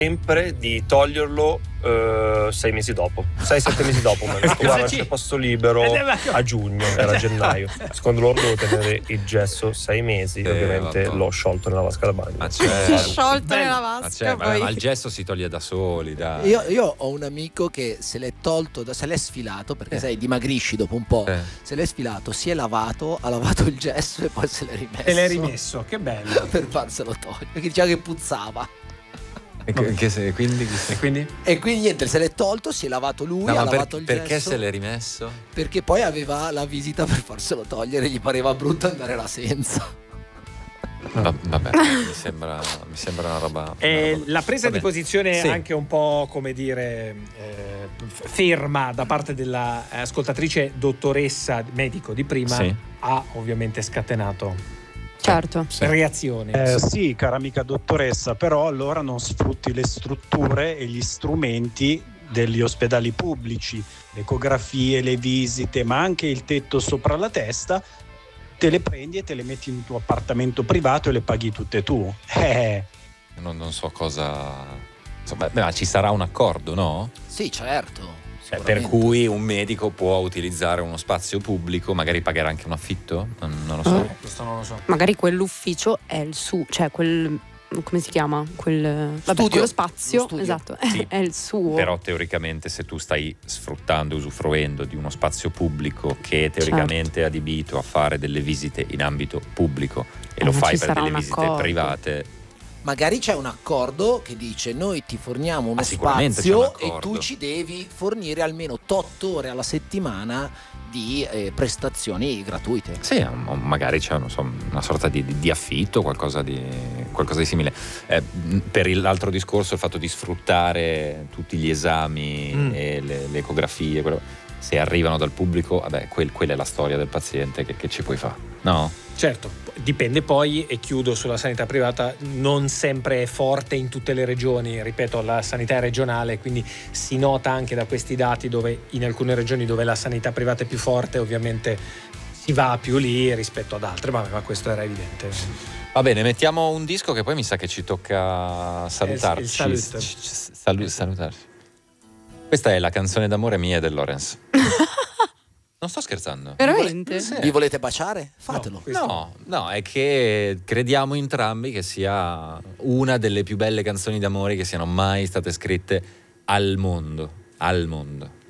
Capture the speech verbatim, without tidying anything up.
sempre di toglierlo uh, sei mesi dopo, sei sette mesi dopo. Mi ha detto guarda c'è posto libero a giugno, era gennaio. Secondo loro devo tenere il gesso sei mesi, eh, ovviamente vabbè. L'ho sciolto nella vasca da bagno. Ma c'è sciolto Bello. nella vasca. Ma, c'è, poi. ma il gesso si toglie da soli, dai. Io, io ho un amico che se l'è tolto, se l'è sfilato, perché eh. sai, dimagrisci dopo un po'. Eh. Se l'è sfilato, si è lavato, ha lavato il gesso e poi se l'è rimesso. Se l'è rimesso, che bello. Per farselo togliere, perché diceva che puzzava. E, che, che se, quindi, e quindi? E quindi niente, se l'è tolto, si è lavato lui, no, ha per, lavato il perché gesso. Perché se l'è rimesso? Perché poi aveva la visita per farselo togliere, gli pareva brutto andare là senza. Va, vabbè, mi sembra, mi sembra una roba, eh, una roba. La presa vabbè. di posizione sì. anche un po', come dire, eh, ferma da parte della ascoltatrice dottoressa medico di prima sì. ha ovviamente scatenato certo sì. reazioni. Eh, sì, cara amica dottoressa, però allora non sfrutti le strutture e gli strumenti degli ospedali pubblici, le ecografie, le visite, ma anche il tetto sopra la testa, te le prendi e te le metti in un tuo appartamento privato e le paghi tutte tu. Eh. Non, non so cosa... Insomma, beh, ma ci sarà un accordo, no? Sì, certo. Eh, per cui un medico può utilizzare uno spazio pubblico, magari pagherà anche un affitto? Non, non lo so. Oh, questo non lo so. Magari quell'ufficio è il suo, cioè quel... come si chiama? Quel, vabbè, studio. quello spazio, studio. esatto, sì, è il suo. Però teoricamente se tu stai sfruttando, usufruendo di uno spazio pubblico che è teoricamente certo. adibito a fare delle visite in ambito pubblico e eh, lo fai per delle visite accordo. private, magari c'è un accordo che dice noi ti forniamo uno ah, spazio e tu ci devi fornire almeno otto ore alla settimana di eh, prestazioni gratuite. Sì, magari c'è non so, una sorta di, di, di affitto, qualcosa di, qualcosa di simile. Eh, per l'altro discorso, il fatto di sfruttare tutti gli esami mm. e le, le ecografie, quello, se arrivano dal pubblico, vabbè, quel, quella è la storia del paziente, che, che ci puoi fare, no? Certo, dipende poi, e chiudo sulla sanità privata, non sempre è forte in tutte le regioni, ripeto, la sanità è regionale, quindi si nota anche da questi dati dove in alcune regioni dove la sanità privata è più forte, ovviamente si va più lì rispetto ad altre, ma, ma questo era evidente. Va bene, mettiamo un disco che poi mi sa che ci tocca salutarci. Il, il salut. C- c- salu- salutarci. Questa è la canzone d'amore mia e del Lawrence. Non sto scherzando. Veramente? Sì. Vi volete baciare? Fatelo. No, no, no, è che crediamo entrambi che sia una delle più belle canzoni d'amore che siano mai state scritte al mondo. Al mondo.